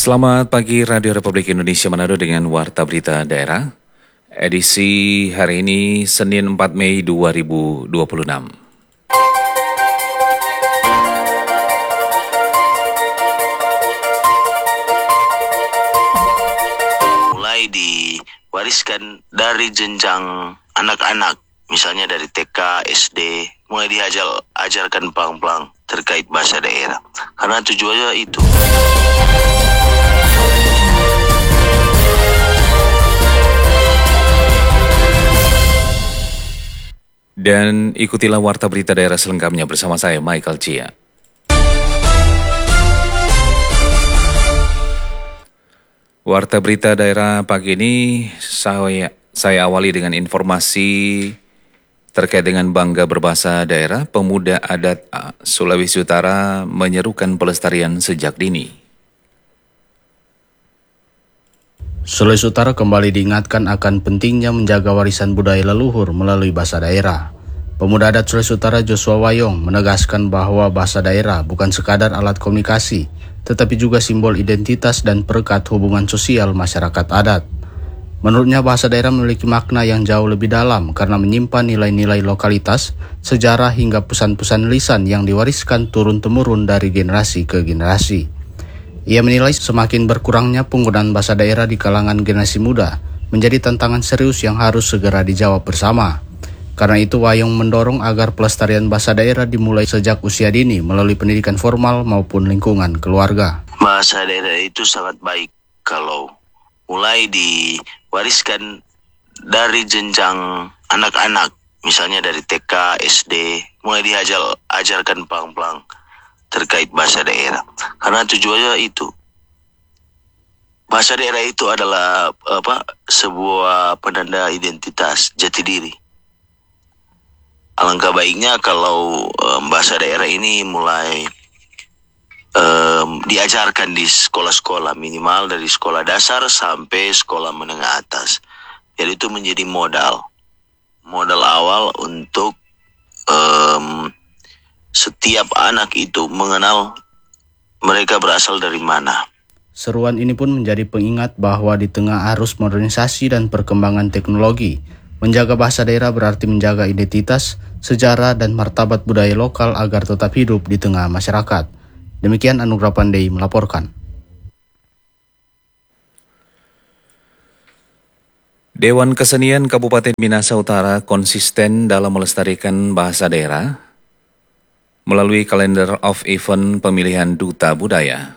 Selamat pagi Radio Republik Indonesia Manado dengan Warta Berita Daerah. Edisi hari ini Senin 4 Mei 2026. Mulai diwariskan dari jenjang anak-anak, misalnya dari TK, SD, mulai diajarkan pelan-pelan terkait bahasa daerah. Karena tujuannya itu. Dan ikutilah Warta Berita Daerah selengkapnya bersama saya, Michael Chia. Warta Berita Daerah pagi ini saya awali dengan informasi terkait dengan bangga berbahasa daerah. Pemuda adat Sulawesi Utara menyerukan pelestarian sejak dini. Sulawesi Utara kembali diingatkan akan pentingnya menjaga warisan budaya leluhur melalui bahasa daerah. Pemuda adat Sulawesi Utara Joshua Wayong menegaskan bahwa bahasa daerah bukan sekadar alat komunikasi, tetapi juga simbol identitas dan perekat hubungan sosial masyarakat adat. Menurutnya bahasa daerah memiliki makna yang jauh lebih dalam karena menyimpan nilai-nilai lokalitas, sejarah hingga pesan-pesan lisan yang diwariskan turun-temurun dari generasi ke generasi. Ia menilai semakin berkurangnya penggunaan bahasa daerah di kalangan generasi muda menjadi tantangan serius yang harus segera dijawab bersama. Karena itu Wayong mendorong agar pelestarian bahasa daerah dimulai sejak usia dini melalui pendidikan formal maupun lingkungan keluarga. Bahasa daerah itu sangat baik kalau mulai diwariskan dari jenjang anak-anak, misalnya dari TK, SD, mulai diajarkan pelan-pelan terkait bahasa daerah. Karena tujuannya itu. Bahasa daerah itu adalah sebuah penanda identitas jati diri. Alangkah baiknya kalau bahasa daerah ini mulai diajarkan di sekolah-sekolah, minimal dari sekolah dasar sampai sekolah menengah atas. Jadi itu menjadi modal awal untuk setiap anak itu mengenal mereka berasal dari mana. Seruan ini pun menjadi pengingat bahwa di tengah arus modernisasi dan perkembangan teknologi, menjaga bahasa daerah berarti menjaga identitas, sejarah, dan martabat budaya lokal agar tetap hidup di tengah masyarakat. Demikian Anugrah Pandey melaporkan. Dewan Kesenian Kabupaten Minahasa Utara konsisten dalam melestarikan bahasa daerah melalui kalender of event pemilihan Duta Budaya.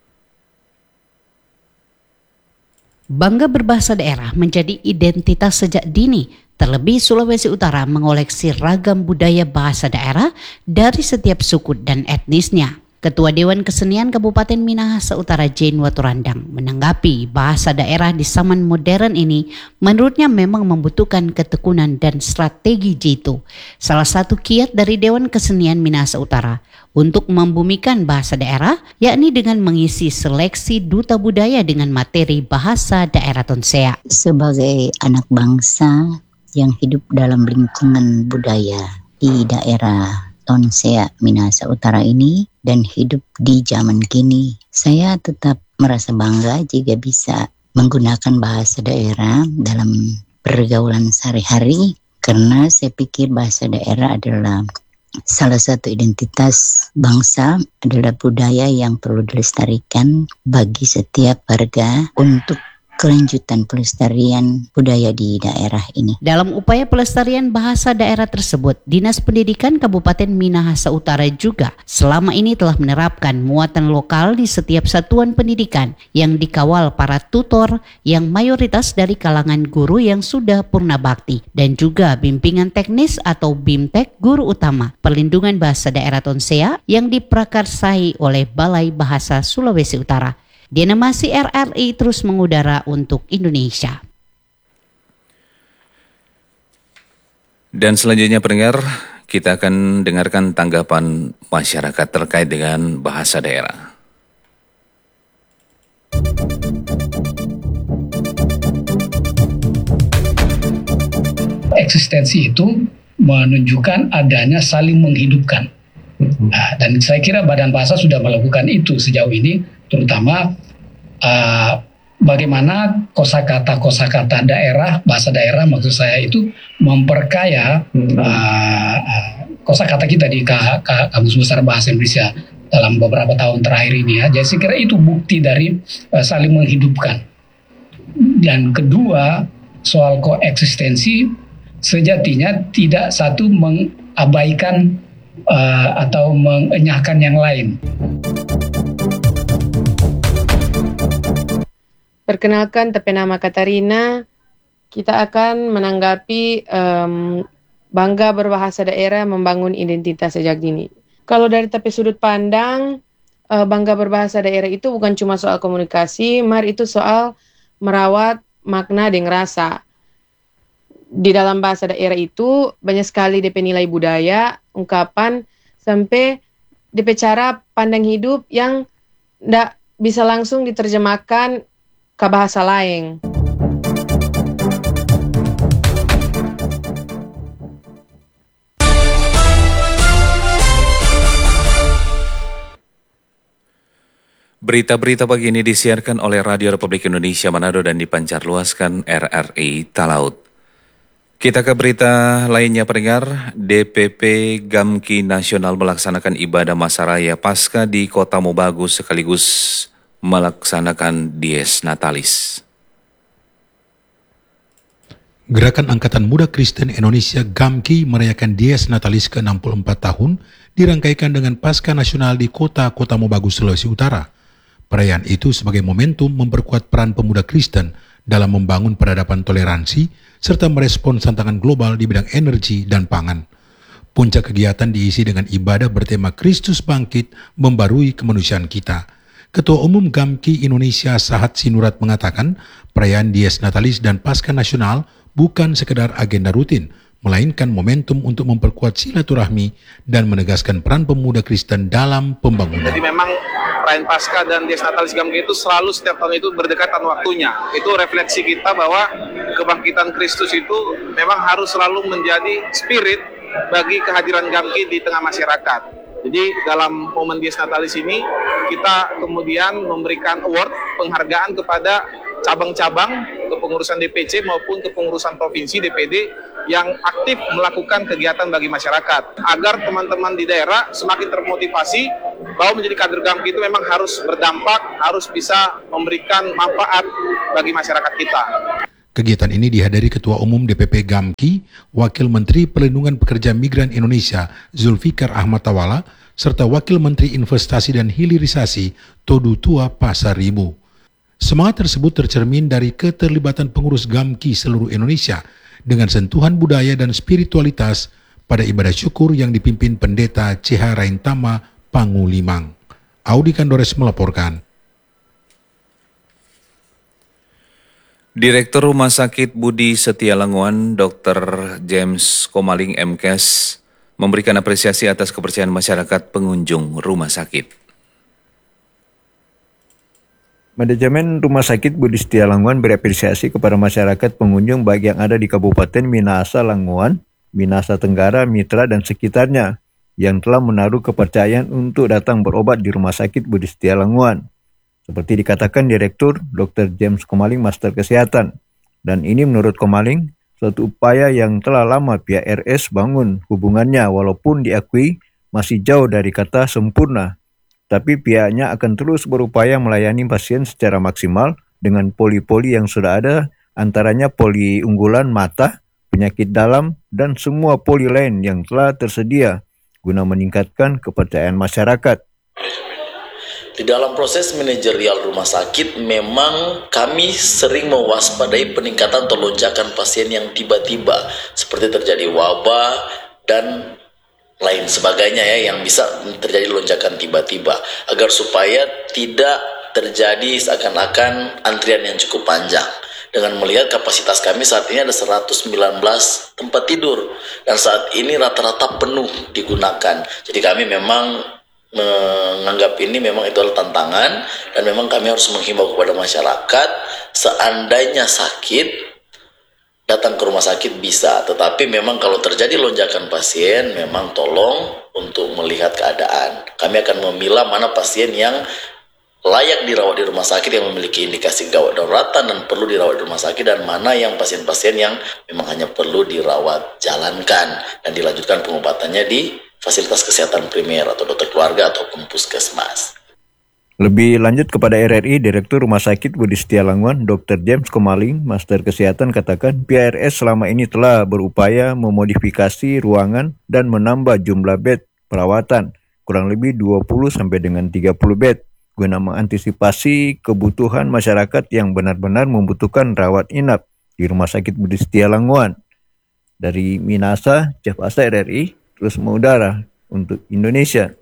Bangga berbahasa daerah menjadi identitas sejak dini. Terlebih Sulawesi Utara mengoleksi ragam budaya bahasa daerah dari setiap suku dan etnisnya. Ketua Dewan Kesenian Kabupaten Minahasa Utara Jane Waturandang menanggapi bahasa daerah di zaman modern ini menurutnya memang membutuhkan ketekunan dan strategi jitu. Salah satu kiat dari Dewan Kesenian Minahasa Utara untuk membumikan bahasa daerah yakni dengan mengisi seleksi duta budaya dengan materi bahasa daerah Tonsea. Sebagai anak bangsa yang hidup dalam lingkungan budaya di daerah Tonsea Minahasa Utara ini dan hidup di zaman kini, saya tetap merasa bangga jika bisa menggunakan bahasa daerah dalam pergaulan sehari-hari, karena saya pikir bahasa daerah adalah salah satu identitas bangsa, adalah budaya yang perlu dilestarikan bagi setiap warga untuk kelanjutan pelestarian budaya di daerah ini. Dalam upaya pelestarian bahasa daerah tersebut, Dinas Pendidikan Kabupaten Minahasa Utara juga selama ini telah menerapkan muatan lokal di setiap satuan pendidikan yang dikawal para tutor yang mayoritas dari kalangan guru yang sudah purna bakti dan juga bimbingan teknis atau BIMTEK guru utama perlindungan bahasa daerah Tonsea yang diprakarsai oleh Balai Bahasa Sulawesi Utara. Dinamasi RRI terus mengudara untuk Indonesia. Dan selanjutnya pendengar, kita akan dengarkan tanggapan masyarakat terkait dengan bahasa daerah. Eksistensi itu menunjukkan adanya saling menghidupkan. Dan saya kira Badan Bahasa sudah melakukan itu sejauh ini, terutama bagaimana kosakata daerah, bahasa daerah maksud saya itu memperkaya kosakata kita di Kamus Besar Bahasa Indonesia dalam beberapa tahun terakhir ini ya. Jadi saya kira itu bukti dari saling menghidupkan. Dan kedua, soal koeksistensi sejatinya tidak satu mengabaikan atau mengenyahkan yang lain. Perkenalkan, tapi nama Katarina. Kita akan menanggapi bangga berbahasa daerah membangun identitas sejak dini. Kalau dari tapi sudut pandang, bangga berbahasa daerah itu bukan cuma soal komunikasi, mar itu soal merawat makna dan rasa. Di dalam bahasa daerah itu banyak sekali DP nilai budaya, ungkapan, sampai DP cara pandang hidup yang tidak bisa langsung diterjemahkan ke bahasa lain. Berita-berita pagi ini disiarkan oleh Radio Republik Indonesia Manado dan dipancarluaskan RRI Talaut. Kita ke berita lainnya pendengar. DPP Gamki Nasional melaksanakan ibadah masa raya Paskah di Kota Mobagus sekaligus melaksanakan Dies Natalis. Gerakan Angkatan Muda Kristen Indonesia Gamki merayakan Dies Natalis ke-64 tahun dirangkaikan dengan Paskah Nasional di Kota Mobagus, Sulawesi Utara. Perayaan itu sebagai momentum memperkuat peran pemuda Kristen dalam membangun peradaban toleransi serta merespons tantangan global di bidang energi dan pangan. Puncak kegiatan diisi dengan ibadah bertema Kristus Bangkit Membarui Kemanusiaan Kita. Ketua Umum Gamki Indonesia Sahat Sinurat mengatakan perayaan Dies Natalis dan Paskah Nasional bukan sekedar agenda rutin, melainkan momentum untuk memperkuat silaturahmi dan menegaskan peran pemuda Kristen dalam pembangunan. Jadi memang perayaan Paskah dan Dies Natalis Gamki itu selalu setiap tahun itu berdekatan waktunya. Itu refleksi kita bahwa kebangkitan Kristus itu memang harus selalu menjadi spirit bagi kehadiran Gamki di tengah masyarakat. Jadi dalam momen Dies Natalis ini kita kemudian memberikan award penghargaan kepada cabang-cabang kepengurusan DPC maupun kepengurusan provinsi DPD yang aktif melakukan kegiatan bagi masyarakat agar teman-teman di daerah semakin termotivasi bahwa menjadi kader Gamki itu memang harus berdampak, harus bisa memberikan manfaat bagi masyarakat kita. Kegiatan ini dihadiri Ketua Umum DPP Gamki, Wakil Menteri Perlindungan Pekerja Migran Indonesia Zulfikar Ahmad Tawala, serta Wakil Menteri Investasi dan Hilirisasi Todu Tua Pasar Ribu. Semangat tersebut tercermin dari keterlibatan pengurus Gamki seluruh Indonesia dengan sentuhan budaya dan spiritualitas pada ibadah syukur yang dipimpin Pendeta CH Raintama Pangulimang. Audi Kandores melaporkan. Direktur Rumah Sakit Budi Setia Languan, Dr. James Komaling MKes, memberikan apresiasi atas kepercayaan masyarakat pengunjung rumah sakit. Manajemen Rumah Sakit Budi Setia Languan berapresiasi kepada masyarakat pengunjung baik yang ada di Kabupaten Minahasa Languan, Minahasa Tenggara, Mitra, dan sekitarnya yang telah menaruh kepercayaan untuk datang berobat di Rumah Sakit Budi Setia Languan. Seperti dikatakan Direktur Dr. James Komaling, Master Kesehatan. Dan ini menurut Komaling, suatu upaya yang telah lama pihak RS bangun hubungannya walaupun diakui masih jauh dari kata sempurna. Tapi pihaknya akan terus berupaya melayani pasien secara maksimal dengan poli-poli yang sudah ada, antaranya poli unggulan mata, penyakit dalam, dan semua poli lain yang telah tersedia guna meningkatkan kepercayaan masyarakat. Di dalam proses manajerial rumah sakit, memang kami sering mewaspadai peningkatan atau lonjakan pasien yang tiba-tiba, seperti terjadi wabah dan lain sebagainya ya, yang bisa terjadi lonjakan tiba-tiba, agar supaya tidak terjadi seakan-akan antrian yang cukup panjang. Dengan melihat kapasitas kami saat ini ada 119 tempat tidur, dan saat ini rata-rata penuh digunakan. Jadi kami memang menganggap ini memang itu adalah tantangan, dan memang kami harus menghimbau kepada masyarakat, seandainya sakit datang ke rumah sakit bisa, tetapi memang kalau terjadi lonjakan pasien memang tolong untuk melihat keadaan. Kami akan memilah mana pasien yang layak dirawat di rumah sakit yang memiliki indikasi gawat daruratan dan perlu dirawat di rumah sakit, dan mana yang pasien-pasien yang memang hanya perlu dirawat jalankan dan dilanjutkan pengobatannya di fasilitas kesehatan primer atau dokter keluarga ataupun puskesmas. Lebih lanjut kepada RRI, Direktur Rumah Sakit Budi Setia Langwan, Dr. James Komaling, Master Kesehatan katakan PRS selama ini telah berupaya memodifikasi ruangan dan menambah jumlah bed perawatan kurang lebih 20 sampai dengan 30 bed guna mengantisipasi kebutuhan masyarakat yang benar-benar membutuhkan rawat inap di Rumah Sakit Budi Setia Langwan. Dari Minasa, Jeff Asa RRI, terus mengudara untuk Indonesia.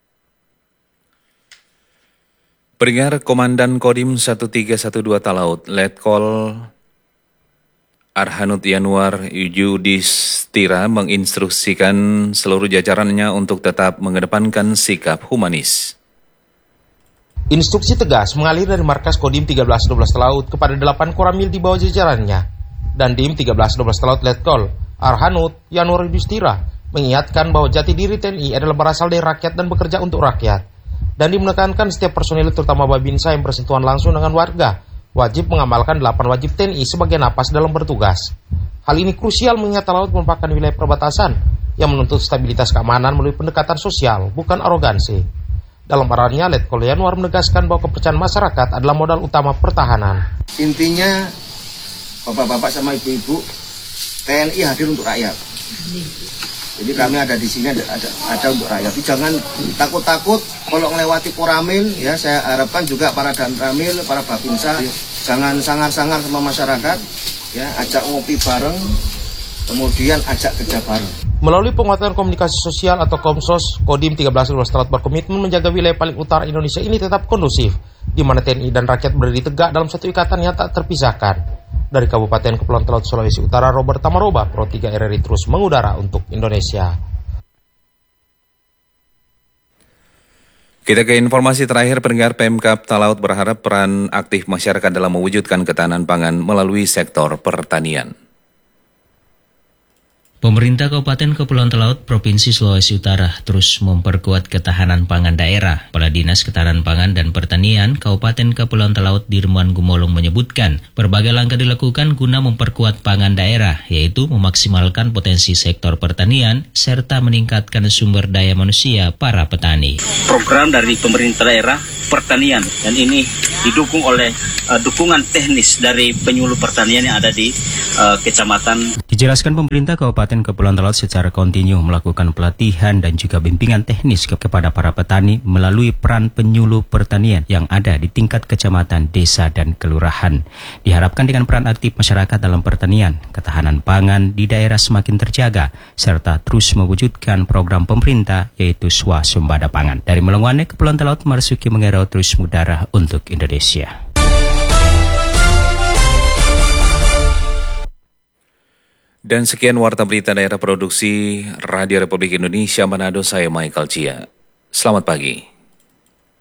Pendengar, Komandan Kodim 1312 Talaut, Letkol Arhanud Yanuar Yudhistira menginstruksikan seluruh jajarannya untuk tetap mengedepankan sikap humanis. Instruksi tegas mengalir dari markas Kodim 1312 Talaut kepada 8 koramil di bawah jajarannya. Dan Dim 1312 Talaut Letkol Arhanud Yanuar Yudhistira mengingatkan bahwa jati diri TNI adalah berasal dari rakyat dan bekerja untuk rakyat. Dan menekankan setiap personil terutama Babinsa yang bersentuhan langsung dengan warga wajib mengamalkan 8 wajib TNI sebagai napas dalam bertugas. Hal ini krusial mengingat Talaut merupakan wilayah perbatasan yang menuntut stabilitas keamanan melalui pendekatan sosial, bukan arogansi. Dalam arahannya, Letkol Yanuar menegaskan bahwa kepercayaan masyarakat adalah modal utama pertahanan. Intinya, bapak-bapak sama ibu-ibu, TNI hadir untuk rakyat. Jadi kami ada di sini ada untuk rakyat. Jadi jangan takut-takut kalau melewati koramil, ya saya harapkan juga para danramil, para babinsa jangan sangar-sangar sama masyarakat, ya ajak ngopi bareng, kemudian ajak kerja bareng. Melalui penguatan komunikasi sosial atau Komsos, Kodim 1312 Talaut berkomitmen menjaga wilayah paling utara Indonesia ini tetap kondusif, di mana TNI dan rakyat berdiri tegak dalam satu ikatan yang tak terpisahkan. Dari Kabupaten Kepulauan Talaut, Sulawesi Utara, Robert Tamaroba, Pro 3 RRI terus mengudara untuk Indonesia. Kita ke informasi terakhir, pendengar. Pemkab Talaut berharap peran aktif masyarakat dalam mewujudkan ketahanan pangan melalui sektor pertanian. Pemerintah Kabupaten Kepulauan Talaut Provinsi Sulawesi Utara terus memperkuat ketahanan pangan daerah. Kepala Dinas Ketahanan Pangan dan Pertanian Kabupaten Kepulauan Talaut Dirman Gumolong menyebutkan berbagai langkah dilakukan guna memperkuat pangan daerah, yaitu memaksimalkan potensi sektor pertanian serta meningkatkan sumber daya manusia para petani. Program dari pemerintah daerah pertanian, dan ini didukung oleh dukungan teknis dari penyuluh pertanian yang ada di kecamatan. Dijelaskan pemerintah Kabupaten Kepulauan Talaut secara kontinu melakukan pelatihan dan juga bimbingan teknis kepada para petani melalui peran penyuluh pertanian yang ada di tingkat kecamatan, desa, dan kelurahan. Diharapkan dengan peran aktif masyarakat dalam pertanian, ketahanan pangan di daerah semakin terjaga, serta terus mewujudkan program pemerintah yaitu swasembada pangan. Dari Melongwane, Kepulauan Talaut, Marsuki Mengerau terus mengudara untuk Indonesia. Dan sekian Warta Berita Daerah Produksi Radio Republik Indonesia Manado, saya Michael Cia. Selamat pagi.